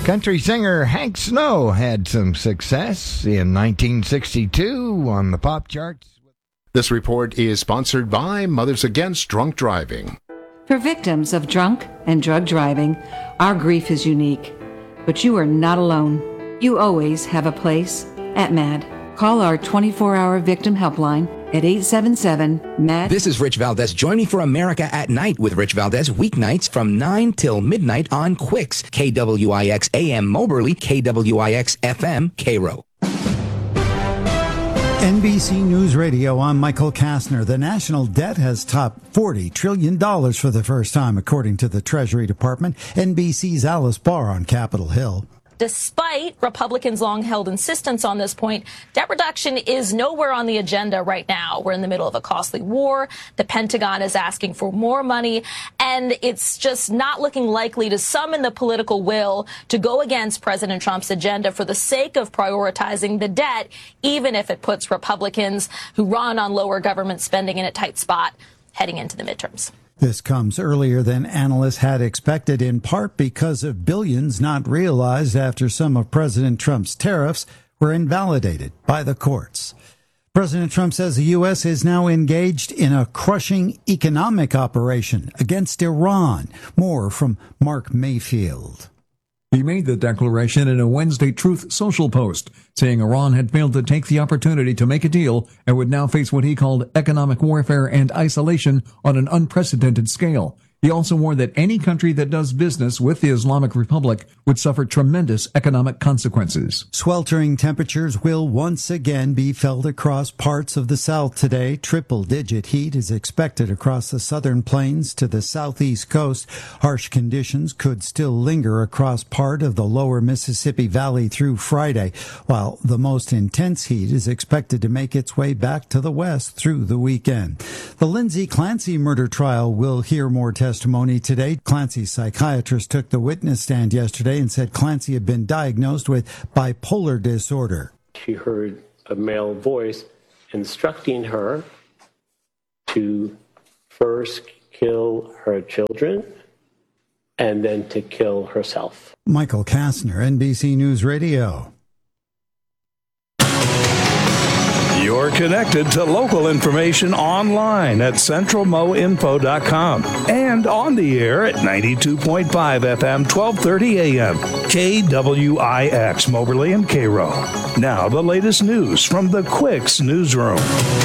Country singer Hank Snow had some success in 1962 on the pop charts. This report is sponsored by Mothers Against Drunk Driving. For victims of drunk and drug driving, our grief is unique. But you are not alone. You always have a place at MAD. Call our 24-hour victim helpline at 877-MAD. This is Rich Valdez. Join me for America at Night with Rich Valdez, weeknights from 9 till midnight on Quicks, KWIX AM Moberly, KWIX FM Cairo. NBC News Radio, I'm Michael Kastner. The national debt has topped $40 trillion for the first time, according to the Treasury Department. NBC's Alice Barr on Capitol Hill. Despite Republicans' long-held insistence on this point, debt reduction is nowhere on the agenda right now. We're in the middle of a costly war. The Pentagon is asking for more money, and it's just not looking likely to summon the political will to go against President Trump's agenda for the sake of prioritizing the debt, even if it puts Republicans who run on lower government spending in a tight spot heading into the midterms. This comes earlier than analysts had expected, in part because of billions not realized after some of President Trump's tariffs were invalidated by the courts. President Trump says the U.S. is now engaged in a crushing economic operation against Iran. More from Mark Mayfield. He made the declaration in a Wednesday Truth Social post, saying Iran had failed to take the opportunity to make a deal and would now face what he called economic warfare and isolation on an unprecedented scale. He also warned that any country that does business with the Islamic Republic would suffer tremendous economic consequences. Sweltering temperatures will once again be felt across parts of the South today. Triple-digit heat is expected across the southern plains to the southeast coast. Harsh conditions could still linger across part of the lower Mississippi Valley through Friday, while the most intense heat is expected to make its way back to the west through the weekend. The Lindsay Clancy murder trial will hear more testimony today. Clancy's psychiatrist took the witness stand yesterday and said Clancy had been diagnosed with bipolar disorder. She heard a male voice instructing her to first kill her children and then to kill herself. Michael Kastner, NBC News Radio. You're connected to local information online at centralmoinfo.com and on the air at 92.5 FM, 1230 AM, KWIX, Moberly and Cairo. Now the latest news from the Quicks newsroom.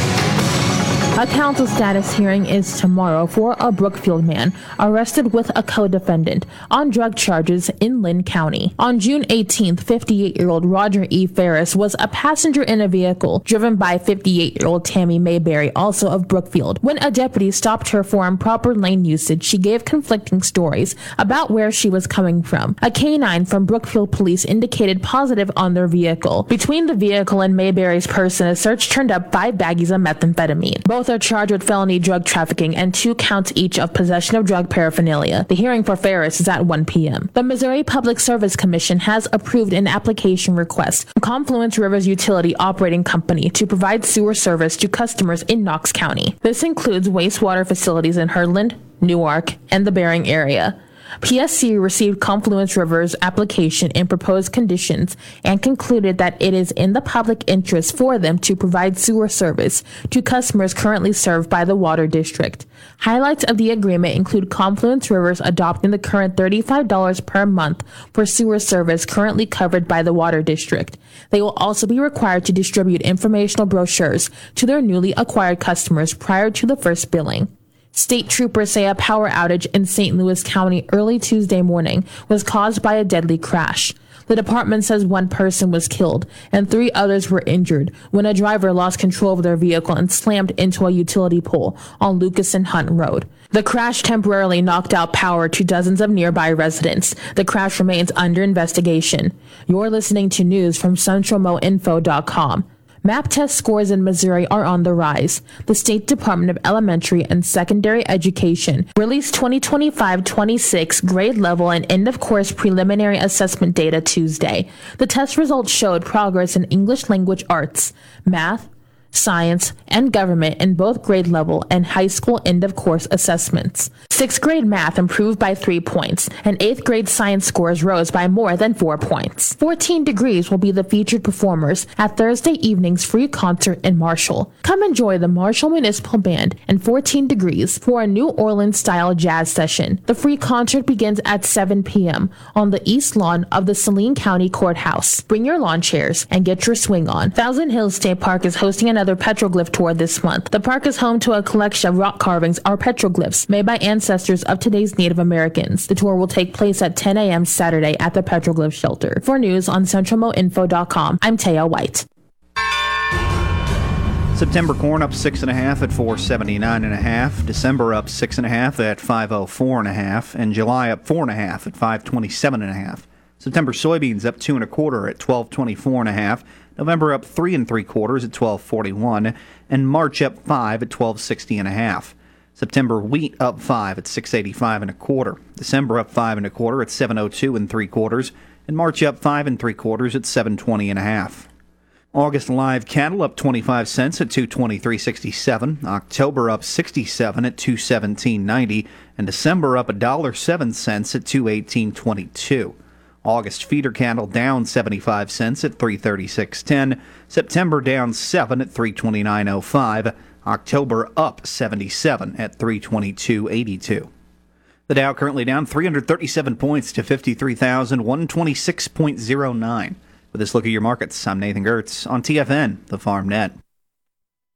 A council status hearing is tomorrow for a Brookfield man arrested with a co-defendant on drug charges in Lynn County. On June 18th, 58-year-old Roger E. Ferris was a passenger in a vehicle driven by 58-year-old Tammy Mayberry, also of Brookfield. When a deputy stopped her for improper lane usage, she gave conflicting stories about where she was coming from. A canine from Brookfield police indicated positive on their vehicle. Between the vehicle and Mayberry's person, a search turned up 5 baggies of methamphetamine. Both are charged with felony drug trafficking and 2 counts each of possession of drug paraphernalia. The hearing for Ferris is at 1 p.m. The Missouri Public Service Commission has approved an application request from Confluence Rivers Utility Operating Company to provide sewer service to customers in Knox County. This includes wastewater facilities in Herdland, Newark, and the Bering area. PSC received Confluence River's application and proposed conditions and concluded that it is in the public interest for them to provide sewer service to customers currently served by the Water District. Highlights of the agreement include Confluence Rivers adopting the current $35 per month for sewer service currently covered by the Water District. They will also be required to distribute informational brochures to their newly acquired customers prior to the first billing. State troopers say a power outage in St. Louis County early Tuesday morning was caused by a deadly crash. The department says 1 person was killed and 3 others were injured when a driver lost control of their vehicle and slammed into a utility pole on Lucas and Hunt Road. The crash temporarily knocked out power to dozens of nearby residents. The crash remains under investigation. You're listening to news from CentralMoInfo.com. MAP test scores in Missouri are on the rise. The State Department of Elementary and Secondary Education released 2025-26 grade level and end-of-course preliminary assessment data Tuesday. The test results showed progress in English language arts, math, science, and government in both grade level and high school end-of-course assessments. 6th grade math improved by 3 points, and 8th grade science scores rose by more than 4 points. 14 Degrees will be the featured performers at Thursday evening's free concert in Marshall. Come enjoy the Marshall Municipal Band and 14 Degrees for a New Orleans-style jazz session. The free concert begins at 7 p.m. on the east lawn of the Saline County Courthouse. Bring your lawn chairs and get your swing on. Thousand Hills State Park is hosting another petroglyph tour this month. The park is home to a collection of rock carvings or petroglyphs made by ancestors of today's Native Americans. The tour will take place at 10 a.m. Saturday at the Petroglyph Shelter. For news on CentralMoInfo.com, I'm Taya White. September corn up 6.5 at 479.5. December up 6.5 at 504.5, and July up 4.5 at 527.5. September soybeans up 2.25 at 1224.5. November up 3 3/4 at 1241, and March up 5 at 1260.5. September wheat up 5 at 685.25. December up 5 1/4 at 702 3/4, and March up 5 3/4 at 720.5. August live cattle up 25 cents at 223.67. October up 67 at 217.90, and December up $1.07 at 218.22. August feeder cattle down 75 cents at 336.10. September down 7 at 329.05. October up 77 at 322.82. The Dow currently down 337 points to 53,126.09. With this look at your markets, I'm Nathan Gertz on TFN, the Farm Net.